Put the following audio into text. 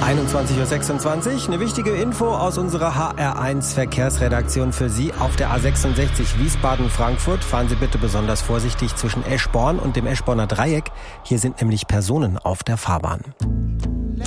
21.26 Uhr. Eine wichtige Info aus unserer HR1 Verkehrsredaktion für Sie. Auf der A66 Wiesbaden-Frankfurt fahren Sie bitte besonders vorsichtig zwischen Eschborn und dem Eschborner Dreieck. Hier sind nämlich Personen auf der Fahrbahn.